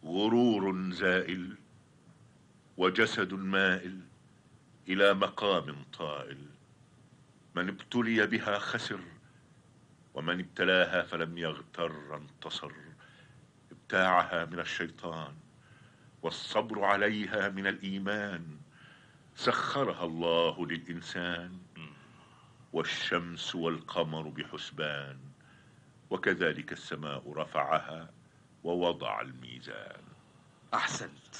غرور زائل وجسد مائل إلى مقام طائل. من ابتلي بها خسر، ومن ابتلاها فلم يغتر انتصر. ابتاعها من الشيطان، والصبر عليها من الإيمان. سخرها الله للإنسان، والشمس والقمر بحسبان. وكذلك السماء رفعها ووضع الميزان. أحسنت.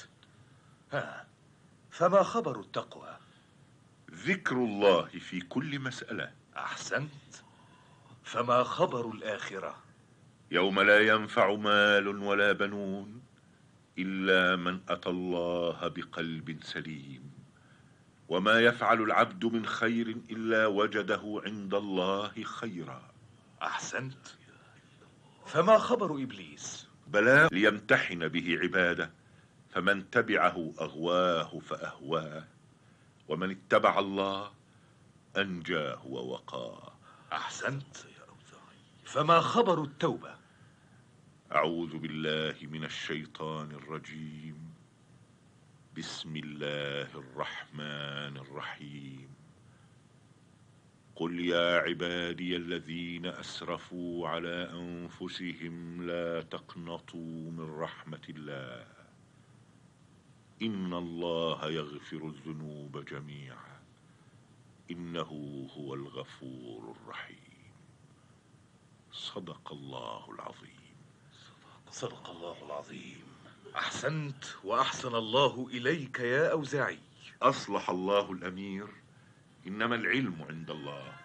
فما خبر التقوى؟ ذكر الله في كل مسألة. أحسنت. فما خبر الآخرة؟ يوم لا ينفع مال ولا بنون إلا من أتى الله بقلب سليم. وما يفعل العبد من خير إلا وجده عند الله خيرا. أحسنت. فما خبر إبليس؟ بلى ليمتحن به عباده، فمن تبعه أغواه فأهواه، ومن اتبع الله أنجاه ووقاه. أحسنت. فما خبر التوبة؟ أعوذ بالله من الشيطان الرجيم. بسم الله الرحمن الرحيم. قل يا عبادي الذين أسرفوا على أنفسهم لا تقنطوا من رحمة الله، إن الله يغفر الذنوب جميعا، إنه هو الغفور الرحيم. صدق الله العظيم. صدق الله العظيم. أحسنت وأحسن الله إليك يا أوزاعي. أصلح الله الأمير. إنما العلم عند الله.